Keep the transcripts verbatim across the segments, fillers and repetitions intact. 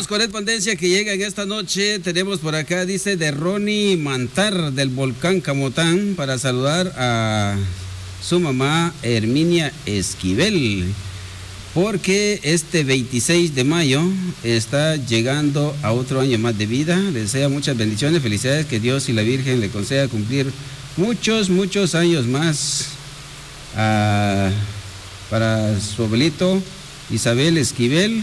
correspondencia que llega en esta noche. Tenemos por acá, dice, de Ronnie Mantar del Volcán Camotán, para saludar a su mamá Herminia Esquivel, porque este veintiséis de mayo está llegando a otro año más de vida. Le desea muchas bendiciones, felicidades, que Dios y la Virgen le conceda cumplir muchos, muchos años más uh, para su abuelito Isabel Esquivel.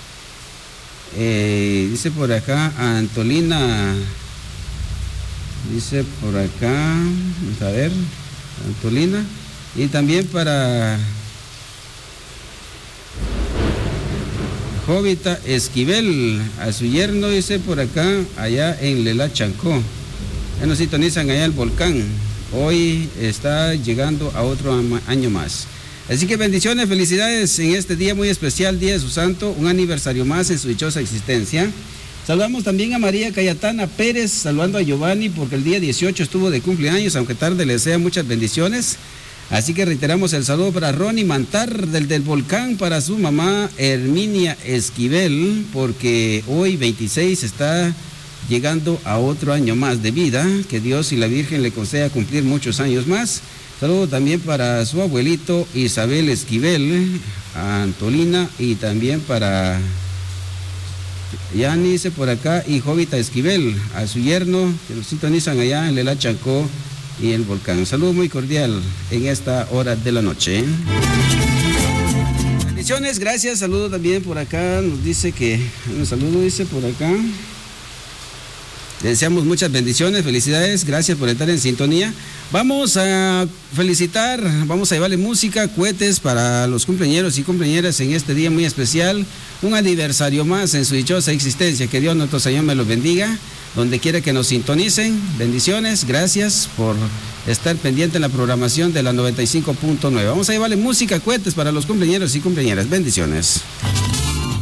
Eh, dice por acá Antolina, dice por acá, vamos a ver, Antolina, y también para Jovita Esquivel, a su yerno, dice por acá, allá en Lela Chancó. Ya nos sintonizan allá el volcán. Hoy está llegando a otro año más. Así que bendiciones, felicidades en este día muy especial, día de su santo, un aniversario más en su dichosa existencia. Saludamos también a María Cayetana Pérez, saludando a Giovanni porque el día dieciocho estuvo de cumpleaños, aunque tarde le desea muchas bendiciones. Así que reiteramos el saludo para Ronnie Mantar del, del Volcán, para su mamá Herminia Esquivel, porque hoy veintiséis está llegando a otro año más de vida. Que Dios y la Virgen le conceda cumplir muchos años más. Saludo también para su abuelito Isabel Esquivel, a Antolina, y también para Yani, dice por acá, y Jovita Esquivel, a su yerno, que nos sintonizan allá en Lela Chancó y el volcán. Saludo muy cordial en esta hora de la noche. Bendiciones, gracias. Saludo también por acá, nos dice que, un saludo dice por acá. Le deseamos muchas bendiciones, felicidades, gracias por estar en sintonía. Vamos a felicitar, vamos a llevarle música, cohetes para los cumpleañeros y cumpleañeras en este día muy especial. Un aniversario más en su dichosa existencia. Que Dios nuestro Señor me los bendiga, donde quiera que nos sintonicen. Bendiciones, gracias por estar pendiente en la programación de la noventa y cinco punto nueve. Vamos a llevarle música, cohetes para los cumpleañeros y cumpleañeras. Bendiciones.